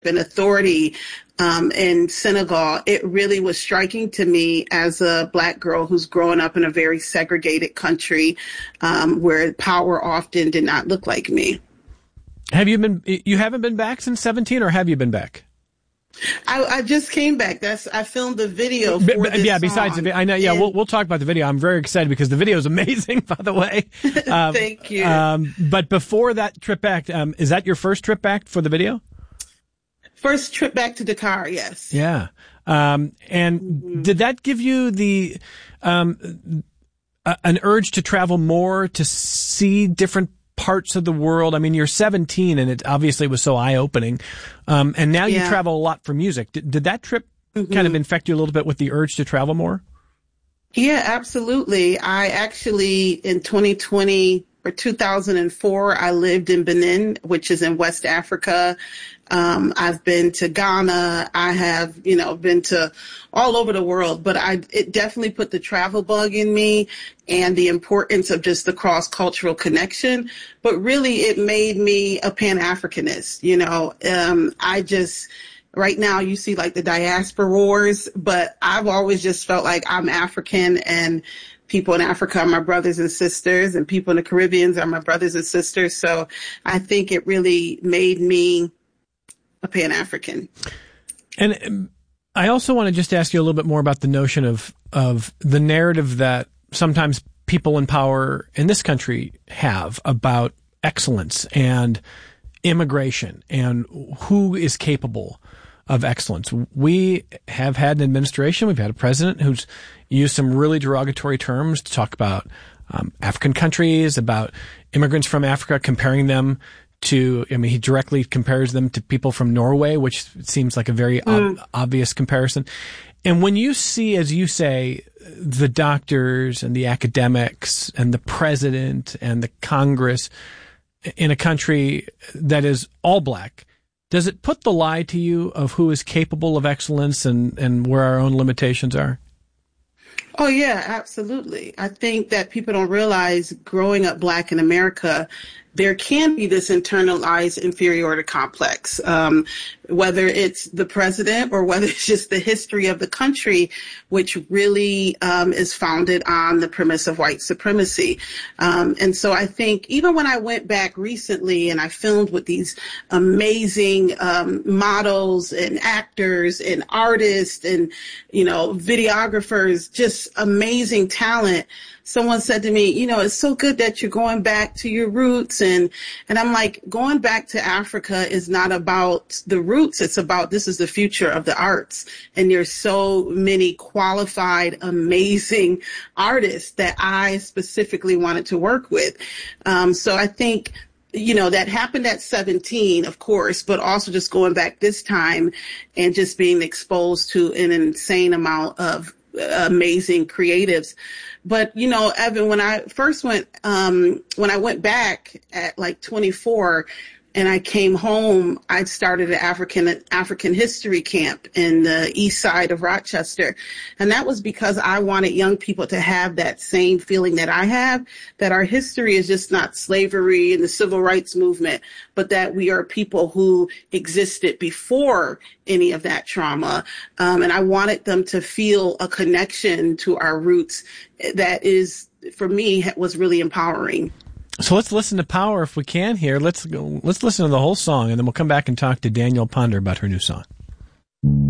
and authority in Senegal, it really was striking to me as a Black girl who's growing up in a very segregated country where power often did not look like me. You haven't been back since 17, or have you been back? I just came back. I filmed the video for this yeah, besides song. the video, I know. Yeah, we'll talk about the video. I'm very excited because the video is amazing, by the way. Thank you. But before that trip back, is that your first trip back for the video? First trip back to Dakar, yes. Yeah. And did that give you the an urge to travel more, to see different parts of the world? I mean, you're 17 and it obviously was so eye-opening. And now you travel a lot for music. Did that trip kind of infect you a little bit with the urge to travel more? Yeah, absolutely. I actually, in 2020 or 2004, I lived in Benin, which is in West Africa. I've been to Ghana. I have, been to all over the world, but it definitely put the travel bug in me and the importance of just the cross-cultural connection. But really, it made me a Pan-Africanist. Right now you see like the diaspora wars, but I've always just felt like I'm African and people in Africa are my brothers and sisters and people in the Caribbean are my brothers and sisters. So I think it really made me a Pan-African. And I also want to just ask you a little bit more about the notion of the narrative that sometimes people in power in this country have about excellence and immigration and who is capable of excellence. We have had an administration, we've had a president who's used some really derogatory terms to talk about African countries, about immigrants from Africa, comparing them to, he directly compares them to people from Norway, which seems like a very obvious comparison. And when you see, as you say, the doctors and the academics and the president and the Congress in a country that is all Black, does it put the lie to you of who is capable of excellence and where our own limitations are? Oh, yeah, absolutely. I think that people don't realize growing up Black in America, there can be this internalized inferiority complex, whether it's the president or whether it's just the history of the country, which really is founded on the premise of white supremacy. And so I think even when I went back recently and I filmed with these amazing models and actors and artists and, videographers, just amazing talent, someone said to me, it's so good that you're going back to your roots. And I'm like, going back to Africa is not about the roots. It's about, this is the future of the arts. And there's so many qualified, amazing artists that I specifically wanted to work with. So I think, that happened at 17, of course, but also just going back this time and just being exposed to an insane amount of amazing creatives. But, Evan, when I first went back at like 24 and I came home, I started an African history camp in the east side of Rochester. And that was because I wanted young people to have that same feeling that I have, that our history is just not slavery and the civil rights movement, but that we are people who existed before any of that trauma. And I wanted them to feel a connection to our roots that is, for me, was really empowering. So let's listen to Power if we can here. Let's listen to the whole song, and then we'll come back and talk to Danielle Ponder about her new song.